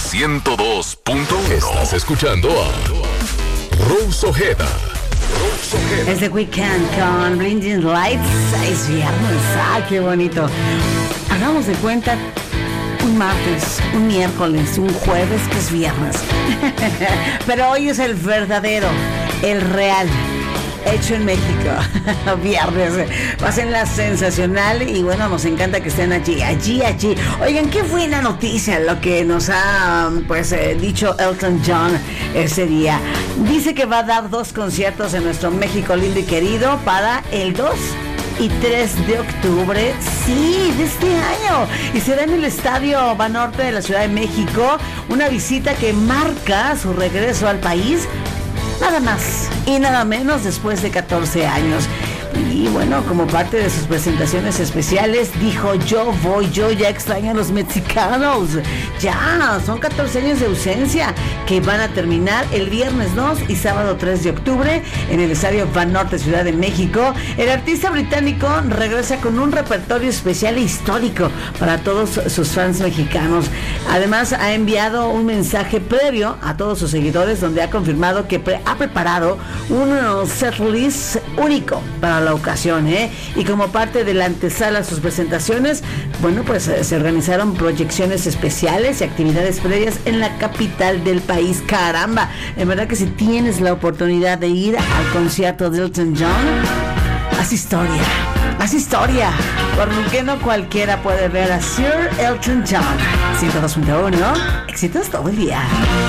102.1. Estás escuchando a Rose Ojeda. Es The Weeknd con Blinding Lights. Es viernes. ¡Ay, qué bonito! Hagamos de cuenta un martes, un miércoles, un jueves que es viernes. Pero hoy es el verdadero, el real, hecho en México. Viernes. Pásenla sensacional y bueno, nos encanta que estén allí. Oigan, qué buena noticia lo que nos ha dicho Elton John ese día. Dice que va a dar 2 conciertos en nuestro México lindo y querido para el 2 y 3 de octubre, sí, de este año. Y será en el Estadio Banorte de la Ciudad de México, una visita que marca su regreso al país, nada más y nada menos después de 14 años. Y bueno, como parte de sus presentaciones especiales, dijo: yo ya extraño a los mexicanos. Ya, son 14 años de ausencia que van a terminar el viernes 2 y sábado 3 de octubre en el Estadio Banorte, Ciudad de México. El artista británico regresa con un repertorio especial e histórico para todos sus fans mexicanos. Además, ha enviado un mensaje previo a todos sus seguidores donde ha confirmado que ha preparado un setlist único para la ocasión, y como parte de la antesala a sus presentaciones, bueno, pues se organizaron proyecciones especiales y actividades previas en la capital del país. Caramba, en verdad que si tienes la oportunidad de ir al concierto de Elton John, haz historia, porque no cualquiera puede ver a Sir Elton John. 102.1, éxitos todo el día.